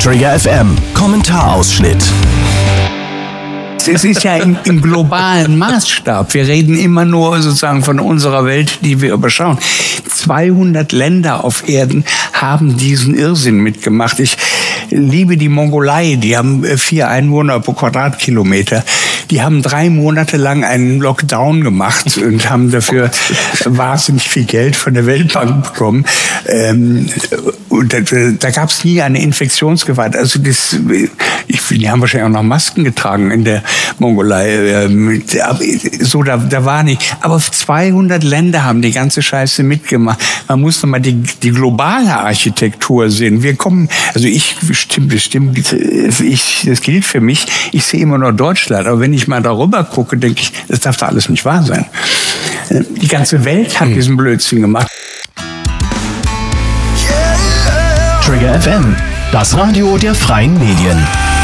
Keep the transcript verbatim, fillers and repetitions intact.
Trigger F M, Kommentarausschnitt. Es ist ja im, im globalen Maßstab. Wir reden immer nur sozusagen von unserer Welt, die wir überschauen. zweihundert Länder auf Erden haben diesen Irrsinn mitgemacht. Ich liebe die Mongolei. Die haben vier Einwohner pro Quadratkilometer. Die haben drei Monate lang einen Lockdown gemacht und haben dafür wahnsinnig viel Geld von der Weltbank bekommen. Ähm, und da, da gab es nie eine Infektionsgefahr. Also das, ich, die haben wahrscheinlich auch noch Masken getragen in der Mongolei. So, da, da war nicht. Aber zweihundert Länder haben die ganze Scheiße mitgemacht. Man muss doch mal die, die globale Architektur sehen. Wir kommen, also ich bestimmt, bestimmt, ich, das gilt für mich. Ich sehe immer nur Deutschland. Aber wenn ich mal darüber gucke, denke ich, das darf doch alles nicht wahr sein. Die ganze Welt hat diesen Blödsinn gemacht. Trigger F M, das Radio der freien Medien.